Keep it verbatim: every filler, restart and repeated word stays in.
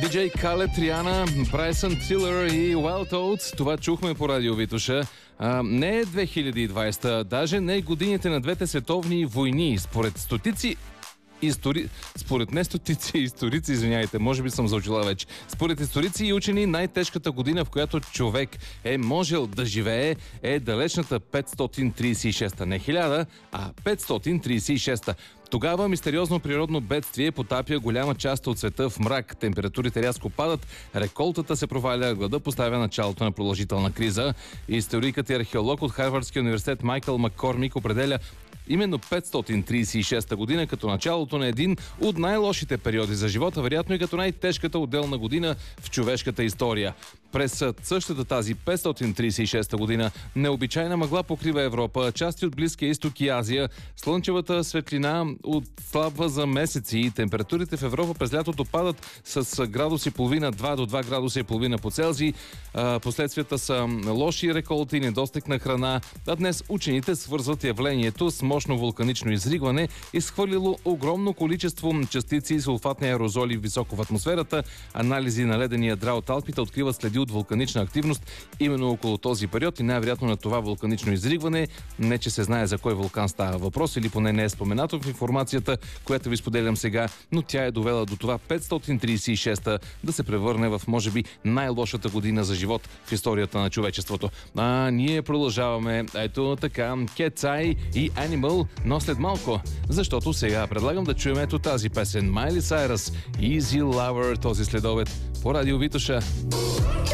Диджей Khaled, Риана, Брайсън Тилър и Wild Oats. Това чухме по радио Витоша. А, не е две хиляди и двадесета, даже не е годините на двете световни войни. Според стотици Истори... Според не стотици историци, извиняйте, може би съм заучила вече. Според историци и учени, най-тежката година, в която човек е можел да живее, е далечната петстотин тридесет и шеста. Не хиляда, а петстотин тридесет и шеста. Тогава мистериозно природно бедствие потапя голяма част от света в мрак. Температурите рязко падат, реколтата се проваля, глада поставя началото на продължителна криза. Историкът и археолог от Харвардския университет Майкъл Маккормик определя именно петстотин тридесет и шеста година като началото на един от най-лошите периоди за живота, вероятно и като най-тежката отделна година в човешката история. През същата тази петстотин тридесет и шеста година необичайна мъгла покрива Европа, части от Близкия изток и Азия. Слънчевата светлина отслабва за месеци и температурите в Европа през лятото падат с градус и половина, два до два градуса и половина по Целзий. Последствията са лоши реколти, недостиг на храна, а днес учените свързват явлението с мощно вулканично изригване, изхвърлило огромно количество частици и сулфатни аерозоли високо в атмосферата. Анализи на ледения ядра от Алпите откриват следи от вулканична активност именно около този период и най-вероятно на това вулканично изригване. Не че се знае за кой вулкан става въпрос или поне не е споменато в информацията, която ви споделям сега, но тя е довела до това петстотин тридесет и шеста да се превърне в, може би, най-лошата година за живот в историята на човечеството. А ние продължаваме. Ето така, Cat's Eye и Animal, но след малко, защото сега предлагам да чуем ето тази песен Майли Сайръс, Easy Lover, този следобед по радио Витоша.